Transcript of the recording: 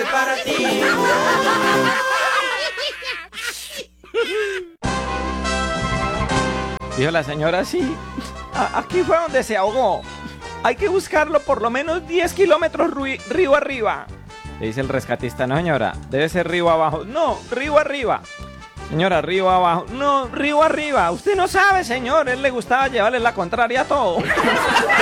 para ti. Dijo la señora, sí. Aquí fue donde se ahogó. Hay que buscarlo por lo menos 10 kilómetros río arriba. Le dice el rescatista, no señora, debe ser río abajo. No, río arriba. Señora, río abajo. No, río arriba. Usted no sabe, señor, él le gustaba llevarle la contraria a todo.